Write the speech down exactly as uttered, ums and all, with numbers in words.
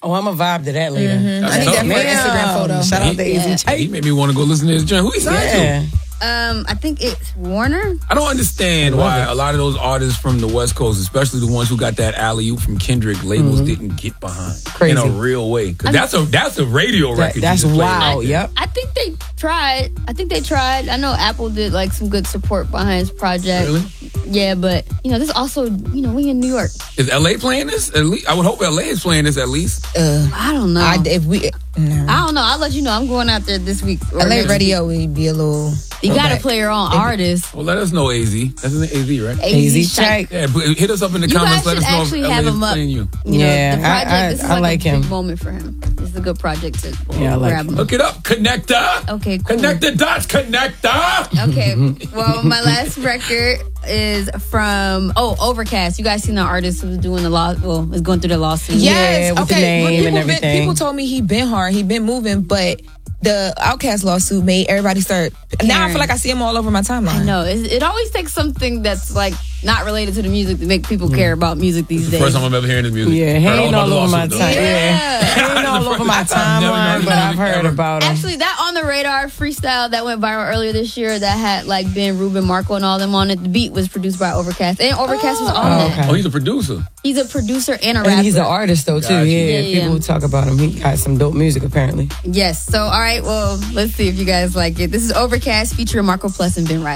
Oh, I'm a vibe to that later. Mm-hmm. I need that for an Instagram photo. Shout out to Yeah. A Z J. He made me want to go listen to his joint. Who he signed Yeah. to? Um, I think it's Warner. I don't understand why a lot of those artists from the West Coast, especially the ones who got that alley-oop from Kendrick, labels Mm-hmm. didn't get behind Crazy. in a real way. Because that's a that's a radio That- record. you that's just played wow. right there. Yep. I think they tried. I think they tried. I know Apple did like some good support behind his project. Really? Yeah, but you know, this also, you know, we in New York. Is L A playing this? At least I would hope L A is playing this at least. Uh, I don't know. I, I, if we, no. don't know. I'll let you know. I'm going out there this week. or L A next radio would be a little. week. You got to throwback. play your own artist. Well, let us know, A Z. That's an A Z, right? A Z check. Yeah, but hit us up in the You comments. guys Let us should know actually if have L A is him up. playing you. You know, Yeah, the project. I- I- this is I like, like a him. big moment for him. This is a good project to Yeah, I like grab him. him. Look it up, Connector. Okay, cool. Connect the dots, Connector. Okay, well, my last record is from oh Overcast. You guys seen the artist who was doing the law? Well, was going through the lawsuit. Yes, Yeah, with the okay. name Well, people and been- everything. people told me he been hard, he been moving, but the Outkast lawsuit made everybody start. Now I Caring. feel like I see him all over my timeline. I know. It, it always takes something that's like not related to the music to make people care about music these days. First time I'm ever hearing his music. Yeah, he Heard ain't about all the over my lawsuit, though. time. Yeah. Yeah. He ain't all over my I've never known timeline, his but I've music heard ever. about him. Actually, that On the Radar freestyle that went viral earlier this year that had like Ben Rubin, Marco, and all them on it. The beat was produced by Overcast, and Overcast was on Oh, that. okay. Oh, he's a producer. He's a producer and a rapper. And he's an artist though too. Gotcha. Yeah, Yeah, yeah. people talk about him. He got some dope music apparently. Yes. So, all right. Well, let's see if you guys like it. This is Overcast featuring Marco Plus and Ben Riley.